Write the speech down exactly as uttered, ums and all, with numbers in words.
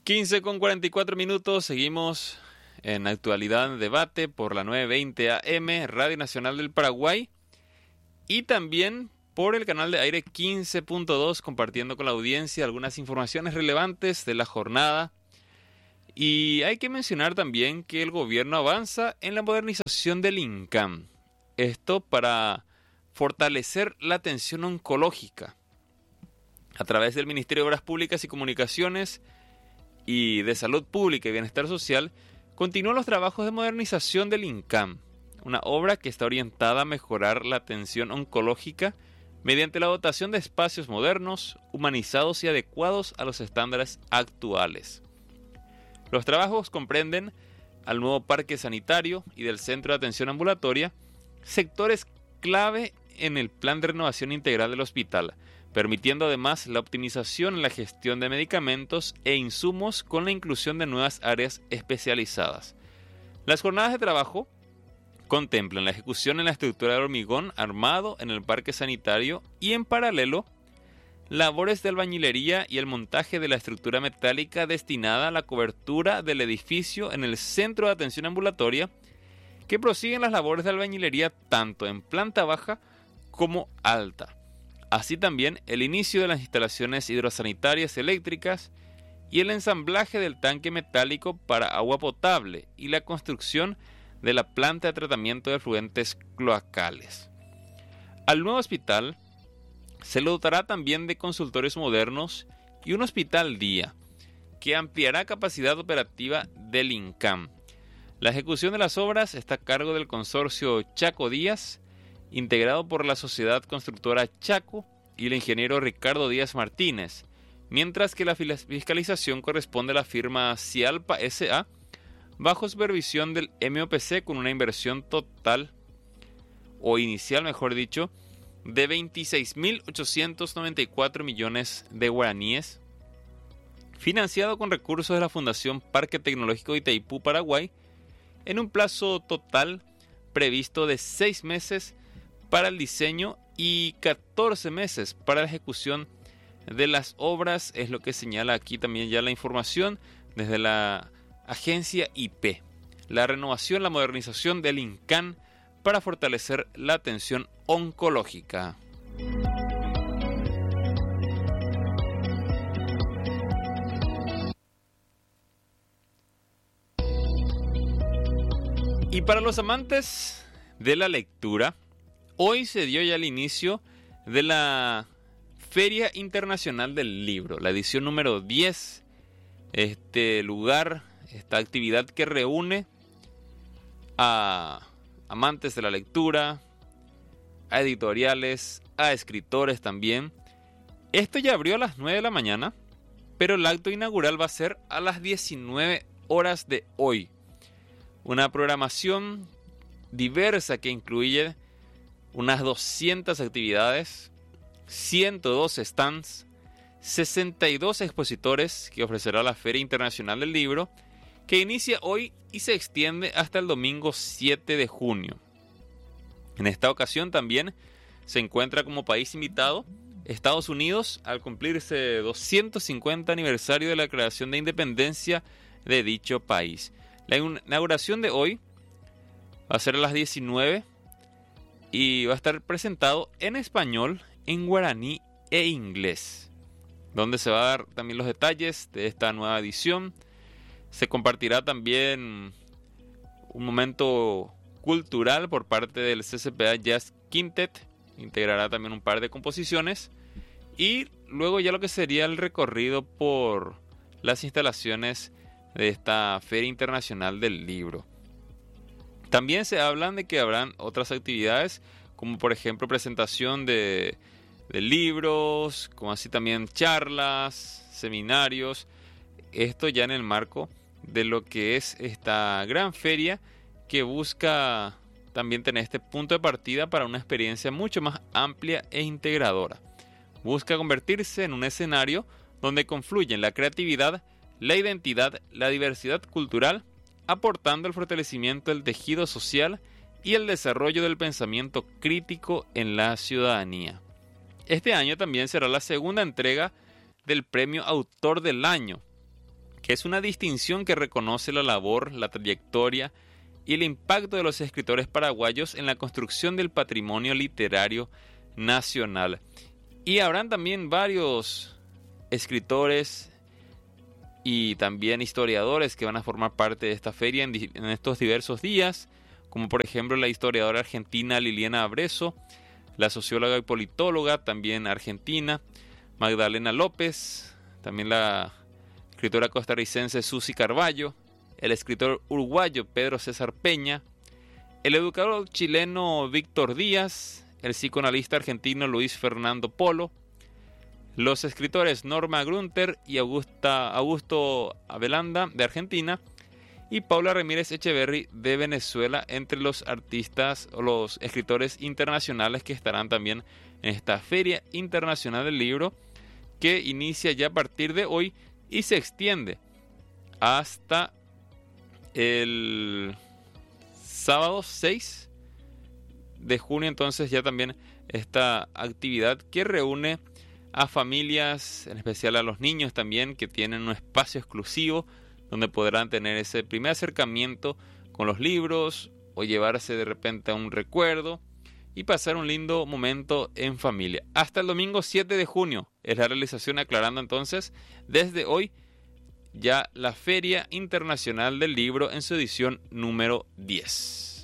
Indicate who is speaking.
Speaker 1: quince con cuarenta y cuatro minutos, seguimos en Actualidad en Debate por la novecientos veinte A M, Radio Nacional del Paraguay, y también por el canal de aire quince punto dos, compartiendo con la audiencia algunas informaciones relevantes de la jornada. Y hay que mencionar también que el gobierno avanza en la modernización del INCAM. Esto para fortalecer la atención oncológica. A través del Ministerio de Obras Públicas y Comunicaciones y de Salud Pública y Bienestar Social, continúan los trabajos de modernización del INCAM, una obra que está orientada a mejorar la atención oncológica mediante la dotación de espacios modernos, humanizados y adecuados a los estándares actuales. Los trabajos comprenden al nuevo parque sanitario y del centro de atención ambulatoria, sectores clave en el plan de renovación integral del hospital, permitiendo además la optimización en la gestión de medicamentos e insumos con la inclusión de nuevas áreas especializadas. Las jornadas de trabajo contemplan la ejecución en la estructura de hormigón armado en el parque sanitario y, en paralelo, labores de albañilería y el montaje de la estructura metálica destinada a la cobertura del edificio en el centro de atención ambulatoria, que prosiguen las labores de albañilería tanto en planta baja como alta. Así también el inicio de las instalaciones hidrosanitarias eléctricas y el ensamblaje del tanque metálico para agua potable y la construcción de la planta de tratamiento de efluentes cloacales. Al nuevo hospital se le dotará también de consultorios modernos y un hospital día, que ampliará capacidad operativa del INCAM. La ejecución de las obras está a cargo del consorcio Chaco Díaz, integrado por la sociedad constructora Chaco y el ingeniero Ricardo Díaz Martínez, mientras que la fiscalización corresponde a la firma Cialpa S A, bajo supervisión del M O P C, con una inversión total, o inicial mejor dicho, de veintiséis mil ochocientos noventa y cuatro millones de guaraníes, financiado con recursos de la Fundación Parque Tecnológico de Itaipú, Paraguay, en un plazo total previsto de seis meses para el diseño y catorce meses para la ejecución de las obras, es lo que señala aquí también ya la información desde la agencia I P. La renovación, la modernización del INCAM para fortalecer la atención oncológica. Y para los amantes de la lectura, hoy se dio ya el inicio de la Feria Internacional del Libro, la edición número diez. Este lugar, esta actividad que reúne a amantes de la lectura, a editoriales, a escritores también. Esto ya abrió a las nueve de la mañana, pero el acto inaugural va a ser a las diecinueve horas de hoy. Una programación diversa que incluye unas doscientas actividades, ciento dos stands, sesenta y dos expositores que ofrecerá la Feria Internacional del Libro, que inicia hoy y se extiende hasta el domingo siete de junio. En esta ocasión también se encuentra como país invitado Estados Unidos, al cumplirse doscientos cincuenta aniversario de la declaración de independencia de dicho país. La inauguración de hoy va a ser a las diecinueve y va a estar presentado en español, en guaraní e inglés, donde se va a dar también los detalles de esta nueva edición. Se compartirá también un momento cultural por parte del C C P A Jazz Quintet, integrará también un par de composiciones, y luego ya lo que sería el recorrido por las instalaciones de esta Feria Internacional del Libro. También se hablan de que habrán otras actividades, como por ejemplo presentación de, de libros, como así también charlas, seminarios. Esto ya en el marco de lo que es esta gran feria, que busca también tener este punto de partida para una experiencia mucho más amplia e integradora. Busca convertirse en un escenario donde confluyen la creatividad, la identidad, la diversidad cultural, aportando el fortalecimiento del tejido social y el desarrollo del pensamiento crítico en la ciudadanía. Este año también será la segunda entrega del Premio Autor del Año, que es una distinción que reconoce la labor, la trayectoria y el impacto de los escritores paraguayos en la construcción del patrimonio literario nacional. Y habrán también varios escritores y también historiadores que van a formar parte de esta feria en, en estos diversos días, como por ejemplo la historiadora argentina Liliana Abreso, la socióloga y politóloga también argentina Magdalena López, también la escritora costarricense Susi Carballo, el escritor uruguayo Pedro César Peña, el educador chileno Víctor Díaz, el psicoanalista argentino Luis Fernando Polo, los escritores Norma Grunter y Augusta, Augusto Avelanda de Argentina y Paula Ramírez Echeverry de Venezuela, entre los artistas o los escritores internacionales que estarán también en esta Feria Internacional del Libro, que inicia ya a partir de hoy y se extiende hasta el sábado seis de junio. Entonces ya también esta actividad que reúne a familias, en especial a los niños también, que tienen un espacio exclusivo donde podrán tener ese primer acercamiento con los libros o llevarse de repente a un recuerdo y pasar un lindo momento en familia. Hasta el domingo siete de junio es la realización, aclarando entonces desde hoy ya la Feria Internacional del Libro en su edición número diez.